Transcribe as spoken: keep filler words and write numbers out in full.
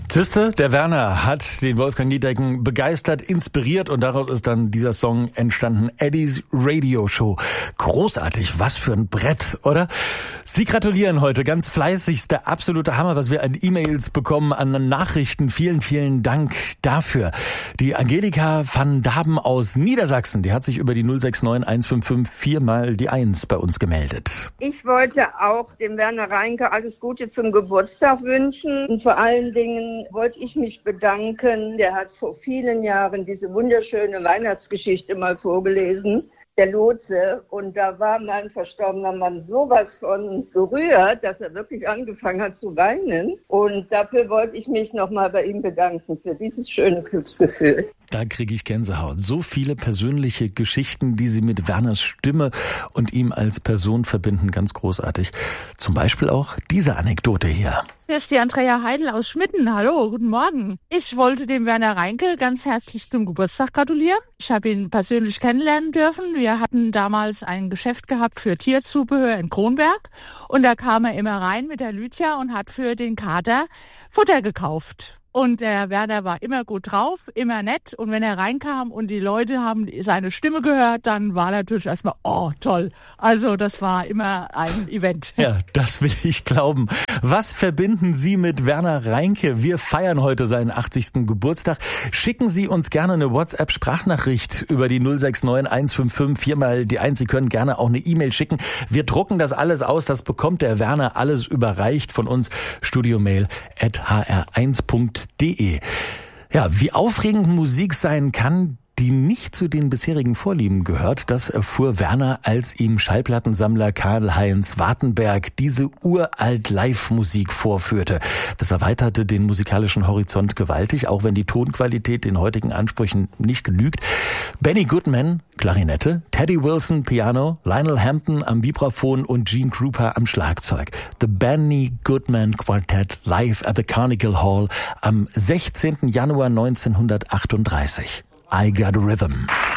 Siehste, der Werner hat den Wolfgang Niedecken begeistert, inspiriert und daraus ist dann dieser Song entstanden, Eddie's Radio Show. Großartig, was für ein Brett, oder? Sie gratulieren heute ganz fleißig, der absolute Hammer, was wir an E-Mails bekommen, an Nachrichten. Vielen, vielen Dank dafür. Die Angelika van Daben aus Niedersachsen, die hat sich über die null sechs neun eins fünf fünf viermal die eins bei uns gemeldet. Ich wollte auch dem Werner Reinke alles Gute zum Geburtstag wünschen und vor allen Dingen wollte ich mich bedanken. Der hat vor vielen Jahren diese wunderschöne Weihnachtsgeschichte mal vorgelesen, der Lotse. Und da war mein verstorbener Mann sowas von gerührt, dass er wirklich angefangen hat zu weinen. Und dafür wollte ich mich nochmal bei ihm bedanken, für dieses schöne Glücksgefühl. Da kriege ich Gänsehaut. So viele persönliche Geschichten, die Sie mit Werners Stimme und ihm als Person verbinden, ganz großartig. Zum Beispiel auch diese Anekdote hier. Hier ist die Andrea Heidel aus Schmitten. Hallo, guten Morgen. Ich wollte dem Werner Reinke ganz herzlich zum Geburtstag gratulieren. Ich habe ihn persönlich kennenlernen dürfen. Wir hatten damals ein Geschäft gehabt für Tierzubehör in Kronberg. Und da kam er immer rein mit der Lydia und hat für den Kater Futter gekauft. Und der Werner war immer gut drauf, immer nett. Und wenn er reinkam und die Leute haben seine Stimme gehört, dann war natürlich erstmal, oh, toll. Also das war immer ein Event. Ja, das will ich glauben. Was verbinden Sie mit Werner Reinke? Wir feiern heute seinen achtzigsten Geburtstag. Schicken Sie uns gerne eine WhatsApp-Sprachnachricht über die null sechs neun eins fünf fünf viermal die eins. Sie können gerne auch eine E-Mail schicken. Wir drucken das alles aus. Das bekommt der Werner alles überreicht von uns. studiomail at h r eins punkt de. Ja, wie aufregend Musik sein kann, die nicht zu den bisherigen Vorlieben gehört, das erfuhr Werner, als ihm Schallplattensammler Karl-Heinz Wartenberg diese uralt Live-Musik vorführte. Das erweiterte den musikalischen Horizont gewaltig, auch wenn die Tonqualität den heutigen Ansprüchen nicht genügt. Benny Goodman, Klarinette, Teddy Wilson, Piano, Lionel Hampton am Vibraphon und Gene Krupa am Schlagzeug. The Benny Goodman Quartet live at the Carnegie Hall am sechzehnten Januar neunzehnhundertachtunddreißig. I Got a Rhythm.